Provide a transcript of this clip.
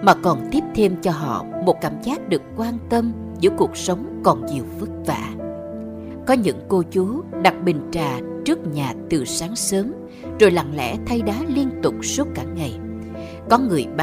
mà còn tiếp thêm cho họ một cảm giác được quan tâm giữa cuộc sống còn nhiều vất vả. Có những cô chú đặt bình trà trước nhà từ sáng sớm, rồi lặng lẽ thay đá liên tục suốt cả ngày. Có người